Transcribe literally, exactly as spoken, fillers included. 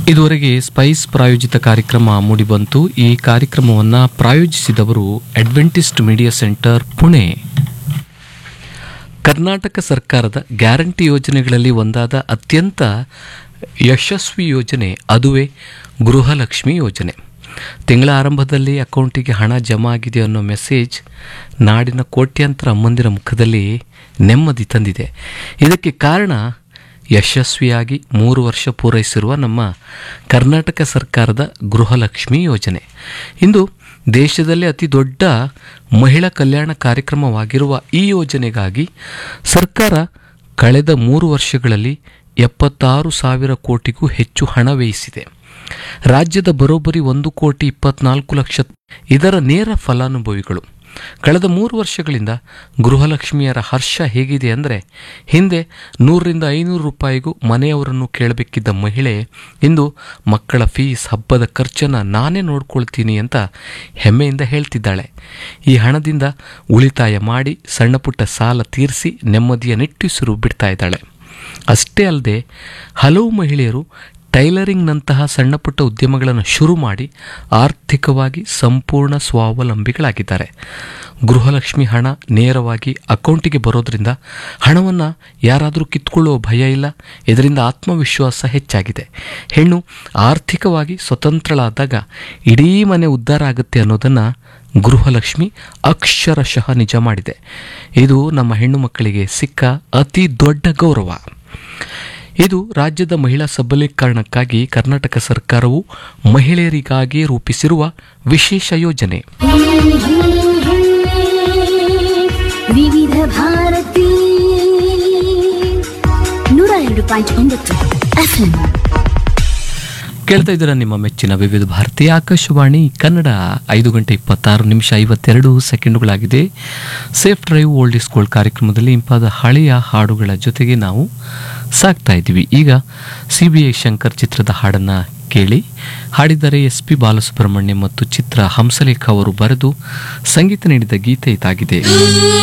ಇದುವರೆಗೆ ಸ್ಪೈಸ್ ಪ್ರಾಯೋಜಿತ ಕಾರ್ಯಕ್ರಮ ಮೂಡಿಬಂತು. ಈ ಕಾರ್ಯಕ್ರಮವನ್ನು ಪ್ರಾಯೋಜಿಸಿದವರು Adventist media centre Pune. Karnataka ಸರ್ಕಾರದ ಗ್ಯಾರಂಟಿ ಯೋಜನೆಗಳಲ್ಲಿ ಒಂದಾದ ಅತ್ಯಂತ ಯಶಸ್ವಿ ಯೋಜನೆ ಅದುವೇ ಗೃಹಲಕ್ಷ್ಮಿ ಯೋಜನೆ. ತಿಂಗಳ ಆರಂಭದಲ್ಲಿ ಅಕೌಂಟಿಗೆ ಹಣ ಜಮಾ ಆಗಿದೆ ಅನ್ನೋ ಮೆಸೇಜ್ ನಾಡಿನ ಕೋಟ್ಯಾಂತರ ಅಮ್ಮಂದಿರ ಮುಖದಲ್ಲಿ ನೆಮ್ಮದಿ ತಂದಿದೆ. ಇದಕ್ಕೆ ಕಾರಣ ಯಶಸ್ವಿಯಾಗಿ ಮೂರು ವರ್ಷ ಪೂರೈಸಿರುವ ನಮ್ಮ ಕರ್ನಾಟಕ ಸರ್ಕಾರದ ಗೃಹಲಕ್ಷ್ಮಿ ಯೋಜನೆ. ಇಂದು ದೇಶದಲ್ಲಿ ಅತಿ ದೊಡ್ಡ ಮಹಿಳಾ ಕಲ್ಯಾಣ ಕಾರ್ಯಕ್ರಮವಾಗಿರುವ ಈ ಯೋಜನೆಗಾಗಿ ಸರ್ಕಾರ ಕಳೆದ ಮೂರು ವರ್ಷಗಳಲ್ಲಿ ಎಪ್ಪತ್ತಾರು ಸಾವಿರ ಕೋಟಿಗೂ ಹೆಚ್ಚು ಹಣ ವ್ಯಯಿಸಿದೆ. ರಾಜ್ಯದ ಬರೋಬ್ಬರಿ ಒಂದು ಕೋಟಿ ಇಪ್ಪತ್ನಾಲ್ಕು ಲಕ್ಷ ಇದರ ನೇರ ಫಲಾನುಭವಿಗಳು. ಕಳೆದ ಮೂರು ವರ್ಷಗಳಿಂದ ಗೃಹಲಕ್ಷ್ಮಿಯರ ಹರ್ಷ ಹೇಗಿದೆ ಅಂದರೆ, ಹಿಂದೆ ನೂರರಿಂದ ಐನೂರು ರೂಪಾಯಿಗೂ ಮನೆಯವರನ್ನು ಕೇಳಬೇಕಿದ್ದ ಮಹಿಳೆ ಇಂದು ಮಕ್ಕಳ ಫೀಸ್, ಹಬ್ಬದ ಖರ್ಚನ್ನು ನಾನೇ ನೋಡ್ಕೊಳ್ತೀನಿ ಅಂತ ಹೆಮ್ಮೆಯಿಂದ ಹೇಳ್ತಿದ್ದಾಳೆ. ಈ ಹಣದಿಂದ ಉಳಿತಾಯ ಮಾಡಿ ಸಣ್ಣಪುಟ್ಟ ಸಾಲ ತೀರಿಸಿ ನೆಮ್ಮದಿಯ ನಿಟ್ಟುಸಿರು ಬಿಡ್ತಾ ಇದ್ದಾಳೆ. ಅಷ್ಟೇ ಅಲ್ಲದೆ ಹಲವು ಮಹಿಳೆಯರು ಟೈಲರಿಂಗ್ನಂತಹ ಸಣ್ಣಪುಟ್ಟ ಉದ್ಯಮಗಳನ್ನು ಶುರು ಮಾಡಿ ಆರ್ಥಿಕವಾಗಿ ಸಂಪೂರ್ಣ ಸ್ವಾವಲಂಬಿಗಳಾಗಿದ್ದಾರೆ. ಗೃಹಲಕ್ಷ್ಮಿ ಹಣ ನೇರವಾಗಿ ಅಕೌಂಟಿಗೆ ಬರೋದ್ರಿಂದ ಹಣವನ್ನು ಯಾರಾದರೂ ಕಿತ್ಕೊಳ್ಳೋ ಭಯ ಇಲ್ಲ. ಇದರಿಂದ ಆತ್ಮವಿಶ್ವಾಸ ಹೆಚ್ಚಾಗಿದೆ. ಹೆಣ್ಣು ಆರ್ಥಿಕವಾಗಿ ಸ್ವತಂತ್ರಳಾದಾಗ ಇಡೀ ಮನೆ ಉದ್ಧಾರ ಆಗುತ್ತೆ ಅನ್ನೋದನ್ನು ಗೃಹಲಕ್ಷ್ಮಿ ಅಕ್ಷರಶಃ ನಿಜ ಮಾಡಿದೆ. ಇದು ನಮ್ಮ ಹೆಣ್ಣು ಮಕ್ಕಳಿಗೆ ಸಿಕ್ಕ ಅತಿ ದೊಡ್ಡ ಗೌರವ. ಇದು ರಾಜ್ಯದ ಮಹಿಳಾ ಸಬಲೀಕರಣಕ್ಕಾಗಿ ಕರ್ನಾಟಕ ಸರ್ಕಾರವು ಮಹಿಳೆಯರಿಗಾಗಿ ರೂಪಿಸಿರುವ ವಿಶೇಷ ಯೋಜನೆ. ವಿವಿಧ ಭಾರತಿ ನೂರ ಎರಡು ಪಾಯಿಂಟ್ ಒಂಬತ್ತು ಎಫ್ಎಂ ಕೇಳ್ತಾ ಇದ್ದೀರಾ ನಿಮ್ಮ ಮೆಚ್ಚಿನ ವಿವಿಧ ಭಾರತಿ ಆಕಾಶವಾಣಿ ಕನ್ನಡ. ಐದು ಗಂಟೆ ಇಪ್ಪತ್ತಾರು ನಿಮಿಷ ಐವತ್ತೆರಡು ಸೆಕೆಂಡುಗಳಾಗಿದೆ. Safe drive old is gold ಕಾರ್ಯಕ್ರಮದಲ್ಲಿ ಇಂಪಾದ ಹಳೆಯ ಹಾಡುಗಳ ಜೊತೆಗೆ ನಾವು ಸಾಕ್ತಾ ಇದ್ದೀವಿ. ಈಗ ಸಿ ಬಿ ಐ ಶಂಕರ್ ಚಿತ್ರದ ಹಾಡನ್ನು ಕೇಳಿ. ಹಾಡಿದರೆ ಎಸ್ ಪಿ ಬಾಲಸುಬ್ರಹ್ಮಣ್ಯ ಮತ್ತು ಚಿತ್ರ ಹಂಸಲೇಖ ಅವರು ಬರೆದು ಸಂಗೀತ ನೀಡಿದ ಗೀತೆ ಇದಾಗಿದೆ.